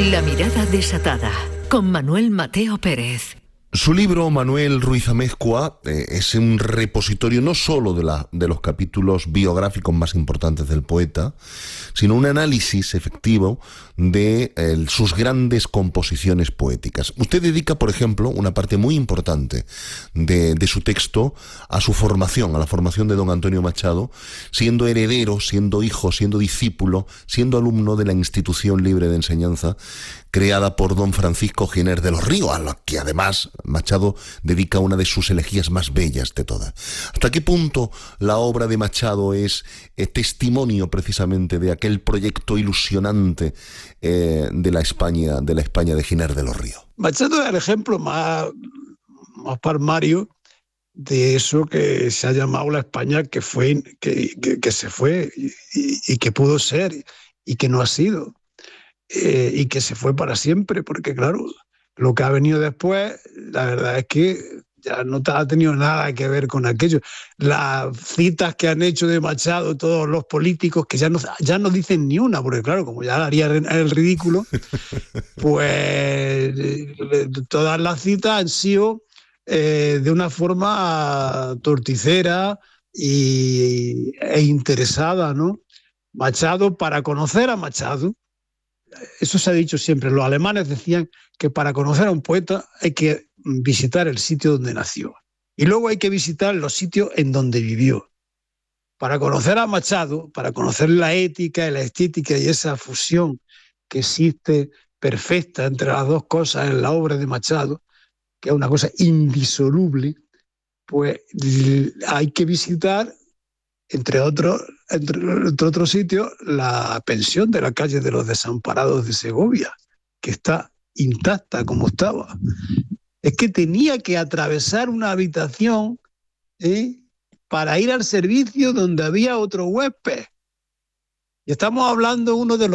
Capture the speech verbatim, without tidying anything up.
La mirada desatada, con Manuel Mateo Pérez. Su libro, Manuel Ruiz Amezcua, eh, es un repositorio no solo de, la, de los capítulos biográficos más importantes del poeta, sino un análisis efectivo de eh, sus grandes composiciones poéticas. Usted dedica, por ejemplo, una parte muy importante de, de su texto a su formación, a la formación de don Antonio Machado, siendo heredero, siendo hijo, siendo discípulo, siendo alumno de la Institución Libre de Enseñanza, creada por don Francisco Giner de los Ríos, a la que además Machado dedica una de sus elegías más bellas de todas. ¿Hasta qué punto la obra de Machado es eh, testimonio precisamente de aquel proyecto ilusionante eh, de la España, de la España de Giner de los Ríos? Machado es el ejemplo más, más palmario de eso que se ha llamado la España que fue, que, que, que se fue y, y, y que pudo ser y que no ha sido. Eh, y que se fue para siempre, porque claro, lo que ha venido después, la verdad es que ya no ha tenido nada que ver con aquello. Las citas que han hecho de Machado todos los políticos, que ya no, ya no dicen ni una, porque claro, como ya haría el ridículo, pues todas las citas han sido eh, de una forma torticera y, e interesada, ¿no? Machado, para conocer a Machado, eso se ha dicho siempre. Los alemanes decían que para conocer a un poeta hay que visitar el sitio donde nació y luego hay que visitar los sitios en donde vivió. Para conocer a Machado, para conocer la ética y la estética y esa fusión que existe perfecta entre las dos cosas en la obra de Machado, que es una cosa indisoluble, pues hay que visitar, entre otros, entre, entre otros sitios, la pensión de la calle de los Desamparados de Segovia, que está intacta como estaba. Es que tenía que atravesar una habitación ¿eh? para ir al servicio donde había otro huésped. Y estamos hablando uno de los